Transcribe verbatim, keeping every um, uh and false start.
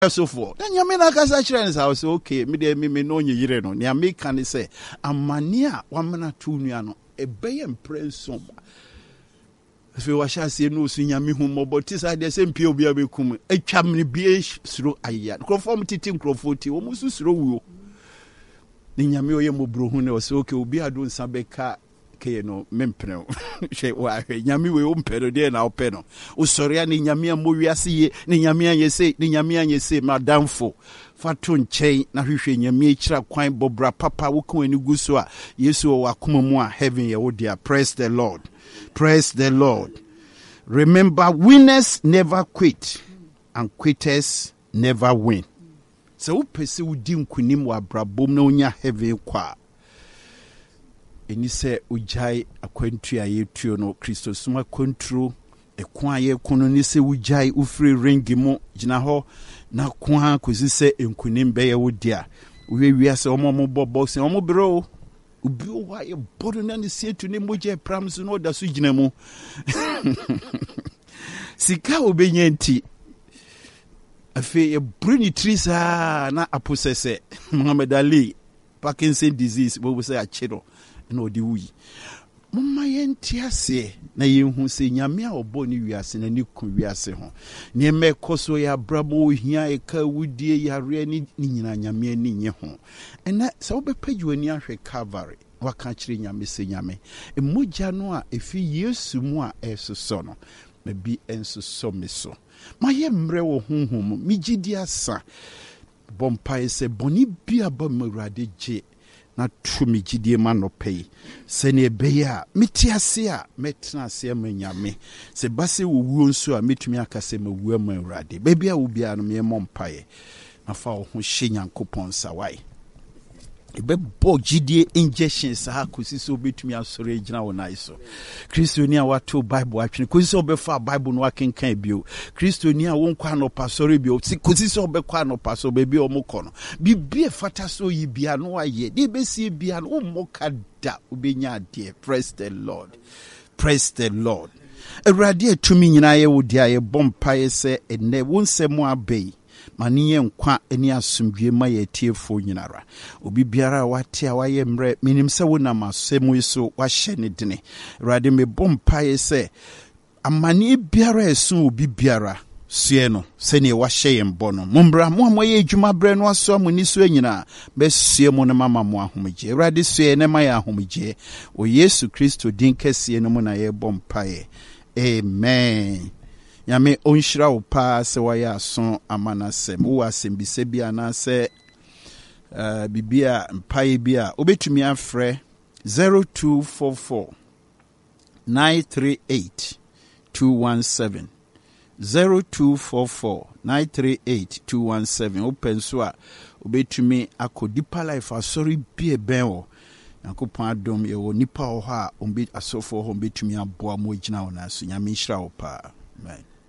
so for. Then you mean I can say, I was okay, me de me me no nye yire no. Ni me can say, amania wamana tu nuano e be impression. If you wash say no so nyame hu moboti say the same pio bia be kum. E twam ni bia suro aya. Conform titim crofoti, wo musu suro wo. Ni nyame oye mobro hu ne o say okay obi ado nsa beka ke no mempene she wa nyame we o mpero de na openo o sori ani nyame mo wiase ye ni nyame anyese ni nyame anyese madamfo fato nchen na hwehwe nyame akira kwan bobra papa wo kan ani guso a yesu o wakoma mu a heaven ye wo dia. Praise the Lord, praise the Lord. Remember, winners never quit and quitters never win. So wo pese wo di nkunim wa brabom na onya heaven kwa eni se ujai akwantu ya yetuo no Kristo suma kontro ekwan ye kono ni se ujai ufiri ringi mo gina ho na kwa kozi se enkunim be ye wodia we wiase omo mo bobo se omo bro ubi wa ye bodo na ni se tu ni moje prams no da so gina mu sika obenya nti afi ye bruni trisa na aposese Muhammad Ali Parkinson disease bo say achiro no di wi mama yenti ase na yehu se nyame a obo ni wiase na ni ku wiase ho ne mekoso ya brabo hia e ka wudie yare ni nyina nyame ani nye ho ena se obepagu ani ahwe Calvary waka kire nyame se nyame emogya no a efi Yesu mu a esoso no me bi ensoso me so maye mre wo honhom mi gidi asa bompa ese boni bia ba mawrade je na tumi gidie ma no pay se ne beya metiase a metna se manyame se base wo wuo nso a metumi akase mawua ma awrade baby a wo bia no me mompae na fa wo ho hye Nyankopon sawai ebe bo gidie injection sa akosi so betumi asore gina wo nai so Kristoni a wato Bible atwene kosi so befa Bible no akenkan bio Kristoni a won kwa no pasore bio kosi so bekwa no paso be bi o mokọ no bibie fata so yi bia no aye de besie bia no moka da obenya ade. Praise the Lord, praise the Lord. Awurade atumi nyina ye wo dia ye bompa ye se ene wonsemu abei maniye nkwa eni asumdwe ma ye tiefo nyinara obi biara wate a waye mre minim se wona masemu iso wahye ne dene Awurade me bompa ye se amani biara esu obi biara sie no se ne wahye ye mbono mombra mo amoye adwuma bre no aso amoni so anyina be sie mo ne mama mo ahomje Awurade sie ne ma ye ahomje o Yesu Kristo din kese no mo na ye bompa ye. Amen. Yame onshira upa se waya son amanasem wo asembise bia na se uh, bibia mpae bia obetumi afre zero two four four nine three eight two one seven zero two four four nine three eight two one seven open so a obetumi akodipa life asori bia ben wo Nyankopon adom ye wo nipa ho a ombe asofo ho betumi aboa mo gina wo na so nyame nhira wo pa. Amen.